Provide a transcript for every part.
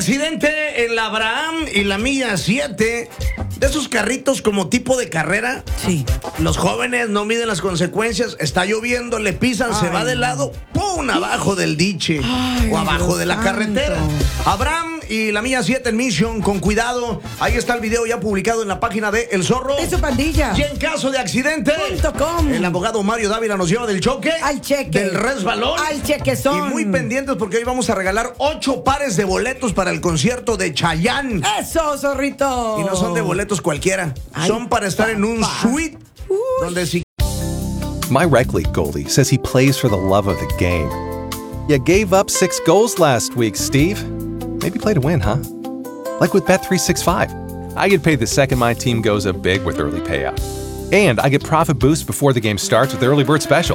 accidente en la Abraham y la Milla 7. De esos carritos como tipo de carrera. Sí. Los jóvenes no miden las consecuencias. Está lloviendo, le pisan, se va de lado, ¡pum! Abajo del diche o abajo de la carretera. Abraham y la Milla 7 en Mission, con cuidado. Ahí está el video ya publicado en la página de El Zorro. De su pandilla. Y en caso de accidente, .com. el abogado Mario Dávila nos lleva del choque, al cheque, del resbalón, al chequezón. Y muy pendientes porque hoy vamos a regalar 8 pares de boletos para el concierto de Chayanne. ¡Eso, zorrito! Y no son de boletos cualquiera. Son para estar en un suite donde si... My rec league goalie says he plays for the love of the game. You gave up 6 goals last week, Steve. Maybe play to win, huh? Like with Bet365. I get paid the second my team goes up big with early payout. And I get profit boost before the game starts with the Early Bird Special.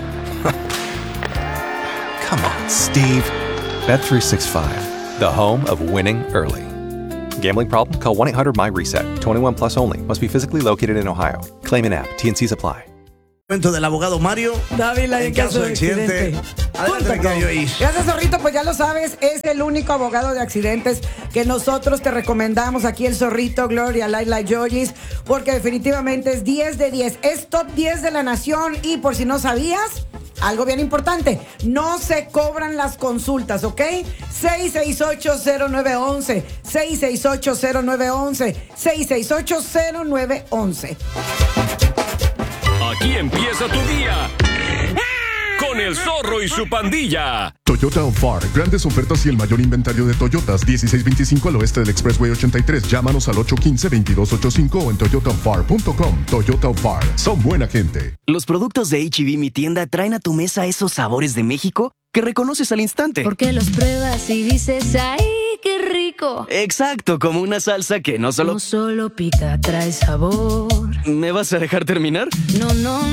Come on, Steve. Bet365, the home of winning early. Gambling problem? Call 1-800-MY-RESET. 21 plus only. Must be physically located in Ohio. Claim in app. T&Cs apply. Del abogado Mario Dávila en caso de accidente. Adelante, Gracias, zorrito. Pues ya lo sabes, es el único abogado de accidentes que nosotros te recomendamos aquí, el zorrito, Gloria, Laila Joyis, porque definitivamente es 10 de 10. Es top 10 de la nación. Y por si no sabías, algo bien importante, no se cobran las consultas, ¿ok? 668-0911, 668-0911, 668-0911. Aquí empieza tu día con el Zorro y su pandilla. Toyota of Far, grandes ofertas y el mayor inventario de Toyotas. 1625 al oeste del Expressway 83. Llámanos al 815-2285 o en toyotafar.com. Toyota of Far, son buena gente. Los productos de H-E-B, mi tienda, traen a tu mesa esos sabores de México que reconoces al instante. Porque los pruebas y dices, ¡ay, qué rico! Exacto, como una salsa que no solo pica, trae sabor. ¿Me vas a dejar terminar? No,